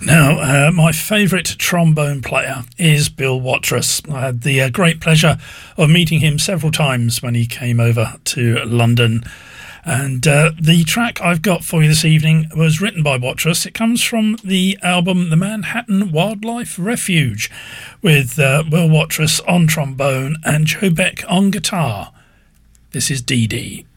Now, my favourite trombone player is Bill Watrous. I had the great pleasure of meeting him several times when he came over to London. And the track I've got for you this evening was written by Watrous. It comes from the album The Manhattan Wildlife Refuge, with Will Watrous on trombone and Joe Beck on guitar. This is Dee Dee.